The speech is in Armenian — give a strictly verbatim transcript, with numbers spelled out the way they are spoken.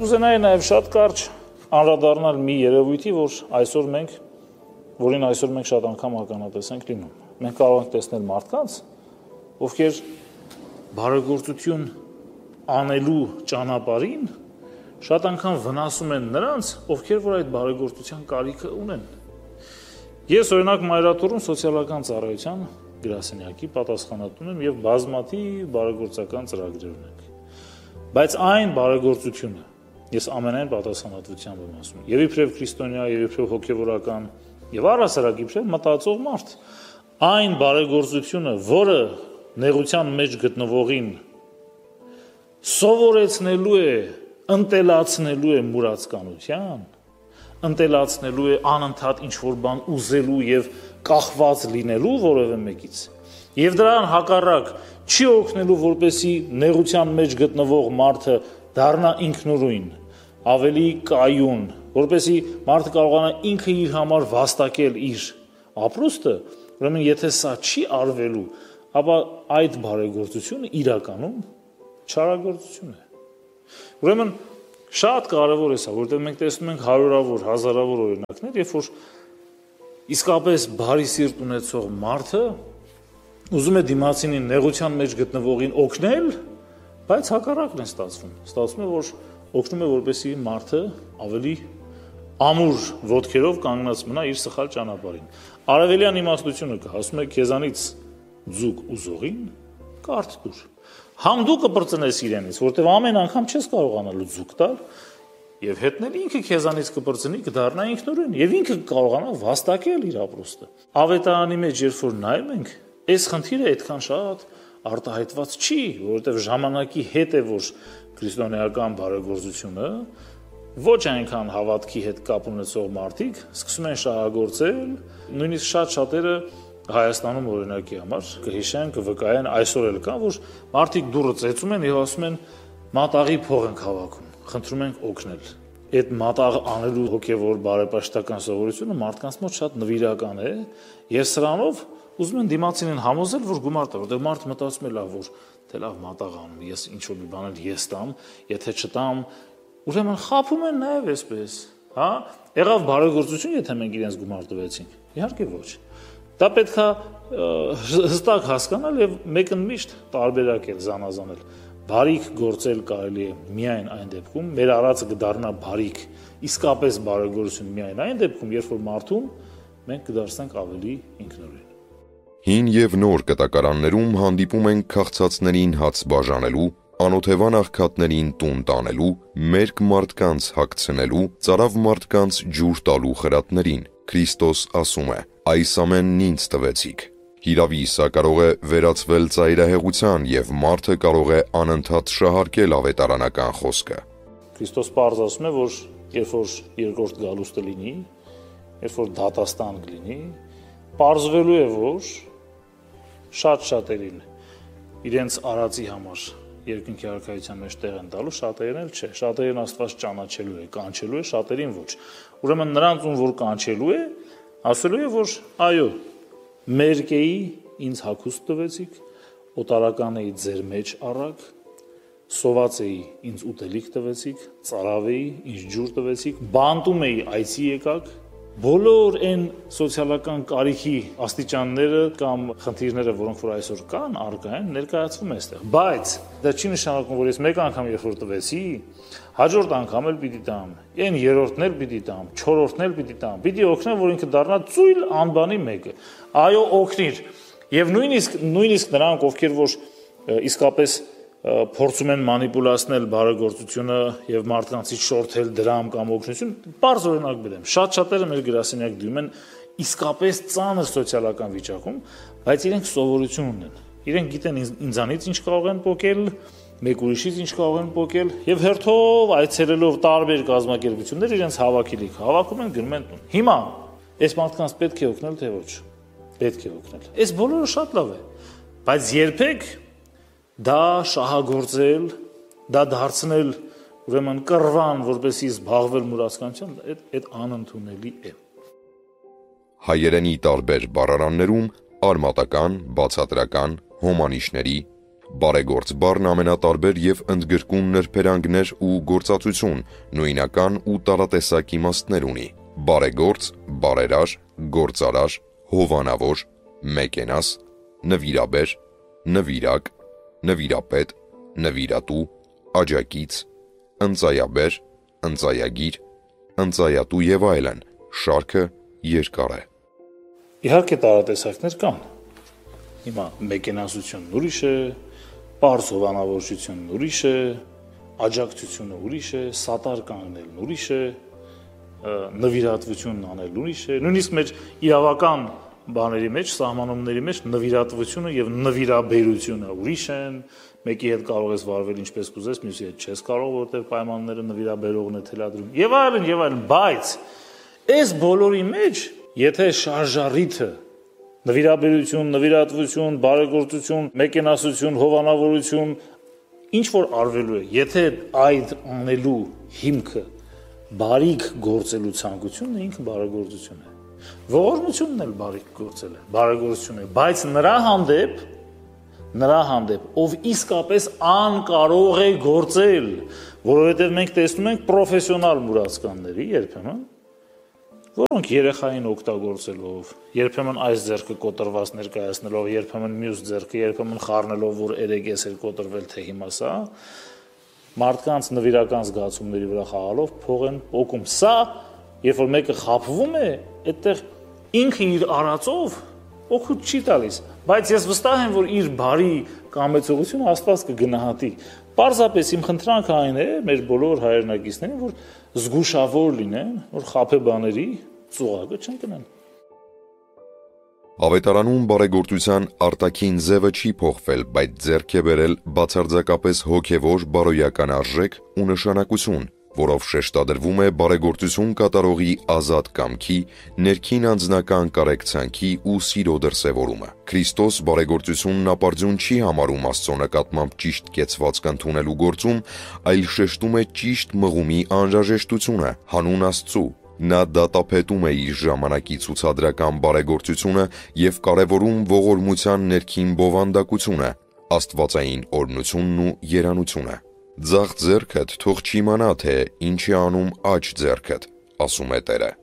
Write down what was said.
Կուզենայի նաև շատ կարճ անդրադառնալ մի երևույթի, որ այսօր մենք, որին այսօր մենք շատ անգամ ականատես ենք լինում։ Մենք կարող ենք տեսնել մարդկանց, ովքեր բարեգործություն անելու ճանապարհին շատ անգամ վնասում են նրանց, ովքեր որ այդ բարեգործության կարիքը ունեն։ Ես օրինակ Մայրաթորում սոցիալական ծառայության գրասենյակի պատասխանատուն եմ եւ բազմաթիվ բարեգործական ծրագրեր ունենք։ Բայց այն բարեգործությունը ես ամենայն պատասխանատվությամբ եմ ասում։ Եվ իբրև քրիստոնյա, եւ իբրև հոգեվորական, եւ առհասարակ իբրև մտածող մարդ, այն բարեգործությունը, որը նեղության մեջ գտնվողին սովորեցնելու է, ընտելացնելու է մուրացկանության, ընտելացնելու է անընդհատ ինչ-որ բան ուզելու եւ կախված լինելու որևէ մեկից, եւ դրան հակառակ չի օգնելու, որպեսի նեղության մեջ գտնվող մարդը դառնա ինքնուրույն, ավելի կայուն, որպեսի մարդը կարողանա ինքը իր համար վաստակել իր ապրուստը, ուրեմն եթե սա չի արվելու, ապա այդ բարեգործությունը իրականում չարագործություն է։ Ուրեմն շատ կարևոր է սա, որտեղ մենք տեսնում ենք հարյուրավոր, հազարավոր օրինակներ, երբ որ իսկապես բարի սիրտ ունեցող մարդը ուզում է դիմացինին նեղության մեջ գտնվողին օգնել, բայց հակառակն է ստացվում։ Ստացվում է, որ օգնում է, որպեսզի մարդը ավելի ամուր ոտքերով կանգնած մնա իր սխալ ճանապարհին։ Արևելյան իմաստությունը կա, ասում է քեզանից ձուկ ուզողին կարթ տուր։ Համ դու կպրծնես իրենից, որտեղ ամեն անգամ չես կարողանալու ձուկ տալ, եւ հետնել ինքը քեզանից կպրծնի, կդառնա ինքնուրույն, եւ ինքը կկարողանա վաստակել իր ապրուստը։ Ավետարանի մեջ երբ որ նայում ենք, այս խնդիրը այդքան շատ արտահայտված չի, որովհետև ժամանակի հետ է, որ քրիստոնեական բարեգործությունը ոչ այնքան հավատքի հետ կապ ունեցող մարդիկ սկսում են շահագործել, նույնիսկ շատ շատերը Հայաստանում օրինակի համար կհիշեն, կվկայեն, այսօր էլ կա, որ մարդիկ դուռը ծեծում են եւ ասում են մատաղի փող ենք հավաքում, խնդրում ենք օգնել։ Այդ մատաղ անելու հոգեվոր բարեպաշտական սովորությունը մարդկանց մոտ շատ նվիրական է, եւ սրանով ուզում են դիմացինին համոզել, որ գումար տա, որտեղ մարդը մտածում է լավ, որ թե լավ մատաղ անում, ես ինչ որ մի բան էլ ես տամ, եթե չտամ, ուրեմն խաբում են նաեւ այսպես, հա? Եղավ բարեգործություն, եթե մենք իրենց գումար տվեցինք։ Իհարկե ոչ։ Դա պետք է հստակ հասկանալ եւ մեկն միշտ տարբերակել, զանազանել։ Բարիք գործել կարելի է միայն այն դեպքում, մեր արածը կդառնա բարիք, իսկապես բարեգործություն միայն այն դեպքում, երբ որ մարդուն մենք կդարձնենք ավելի ինքնուրույն։ Հին եւ նոր կտակարաններում հանդիպում ենք քաղցածներին հաց բաժանելու, անօթևան աղքատներին տուն տանելու, մերկ մարդկանց հագցնելու, ծարավ մարդկանց ջուր տալու խրատներին։ Քրիստոս ասում է. «Այս ամենն ինձ տվեցիք»։ Հիրավի սա կարող է վերածվել ծայրահեղության եւ մարդը կարող է անընդհատ շահարկել ավետարանական խոսքը։ Քրիստոս պարզ ասում է, որ երբ որ երկրորդ գալուստը լինի, երբ որ դատաստան կլինի, պարզվելու է, որ շատ շատերին իրենց արածի համար երկնքի արքայության մեջ տեղ են տալու, շատերին էլ չէ, շատերին Աստված ճանաչելու է, կանչելու է, շատերին ոչ։ Ուրեմն նրանց ում որ կանչելու է, ասելու է, որ այո, մերկեի ինձ հագուստ տվեցիք, օտարական էի ձեր մեջ առակ, սոված էի ինձ ուտելիք տվեցիք, ծարավ էի ինձ ջուր տվեցիք, բանտում էի այցի եկաք, բոլոր այն սոցիալական կարիքի աստիճանները կամ խնդիրները, որոնք որ այսօր կան, արկա են, ներկայացվում է այստեղ։ Բայց դա չի նշանակում, որ ես մեկ անգամ երբ որ տվեցի, հաջորդ անգամ էլ պիտի տամ, այն երրորդն էլ պիտի տամ, չորրորդն էլ պիտի տամ, պիտի օգնեմ, որ ինքը դառնա ծույլ անբանի մեկը։ Այո, օգնիր։ Եվ նույնիսկ նույնիսկ նրանք, ովքեր որ իսկապես փորձում են մանիպուլացնել բարեգործությունը եւ մարդկանցից շորթել դրամ կամ օգնություն, բարձ օրինակ բերեմ։ Շատ շատերը մեր գրասենյակ դիմում են իսկապես ծանր սոցիալական վիճակում, բայց իրենք սովորություն ունեն։ Իրենք գիտեն ինձանից ինչ կարող են փոկել, մեկ ուրիշից ինչ կարող են փոկել եւ հերթով այցելելով տարբեր կազմակերպություններ իրենց հավաքիլիք հավաքում են, գնում են տուն։ Հիմա այս մարդկանց պետք է օգնել թե ոչ։ Պետք է օգնել։ Այս բոլորը շատ լավ է, բայց երբեք դա շահագործել, դա դարձնել ուրեմն կռվան, որպեսզի զբաղվել մուրացկանությամբ, այդ այդ անընդունելի է։ Հայերենի տարբեր բառարաններում արմատական, բացատրական, հոմանիշների, Բարեգործ բառն ամենատարբեր եւ ընդգրկուն նրբերանգներ ու գործածություն, նույնական ու տարատեսակ իմաստներ ունի։ Բարեգործ, բարերար, գործարար, հովանավոր, մեկենաս, նվիրաբեր, նվիրակ, նվիրապետ, նվիրատու, աջակից, ընծայաբեր, ընծայագիր, ընծայատու եւ այլն, շարքը երկար է։ Իհարկե տարատեսակներ կան։ Հիմա մեկենասությունն ուրիշ է, պարզ հովանավորությունն ուրիշ է, աջակցությունը ուրիշ է, սատար կանգնելն ուրիշ է, նվիրատվությունն անելն ուրիշ է, նույնիսկ մեր իրավական բաների մեջ, սահմանումների մեջ նվիրատվությունը եւ նվիրաբերությունը ուրիշ են, մեկի հետ կարող ես վարվել ինչպես կուզես, մյուսի հետ չես կարող, որտեղ պայմանները նվիրաբերողն է թելադրում։ Եվ այլն, եւ այլն, բայց այս բոլորի մեջ, եթե շարժառիթը նվիրաբերություն, նվիրատվություն, բարեգործություն, մեկենասություն, հովանավորություն, ինչ որ արվելու է, եթե այդ անելու հիմքը բարիք գործելու ցանկությունն է, ինքը բարեգործություն է։ Ողորմությունն էլ բարիք գործել է, բարեգործություն է, բայց նրա հանդեպ, նրա հանդեպ, ով իսկապես անկարող է գործել, որովհետև մենք տեսնում ենք պրոֆեսիոնալ մուրացկանների երբեմն, որոնք երեխային օգտագործելով, երբեմն այս ձեռքը կոտրված ներկայացնելով, երբեմն մյուս ձեռքը, երբեմն խառնելով, որ երեգես էր կոտրվել, թե հիմա սա, մարդկանց նվիրական զգացումների վրա խաղալով փող են օգում։ Սա, երբ որ մեկը խաբվում է, այդտեղ ինքը իր արածով օգուտ չի տալիս, բայց ես վստահ եմ, որ իր բարի կամեցողությունը Աստված կգնահատի։ Պարզապես իմ խնդրանքը այն է մեր բոլոր հայրենակիցներին, որ զգուշավոր լինեն, որ խաբեբաների ծուղակը չընկնեն։ Ավետարանում բարեգործության արտաքին ձևը չի փոխվել, բայց ձեռք է բերել բացարձակապես հոգևոր բարոյական արժեք ու նշանակություն, որով շեշտադրվում է բարեգործություն կատարողի ազատ կամքի, ներքին անձնական կարեկցանքի ու սիրո դրսևորումը։ Քրիստոս բարեգործությունն ապարդյուն չի համարում Աստծո նկատմամբ ճիշտ կեցվածք ընդունելու գործում, այլ շեշտում է ճիշտ մղումի անհրաժեշտությունը հանուն Աստծու։ Նա դատապետում է իր ժամանակի ցուցադրական բարեգործությունը եւ կարեւորում ողորմության ներքին բովանդակությունը, աստվածային օրհնությունն ու երանությունը։ Ձախ ձեռքդ թող չիմանա, թե ինչ է անում աջ ձեռքդ, ասում է Տերը։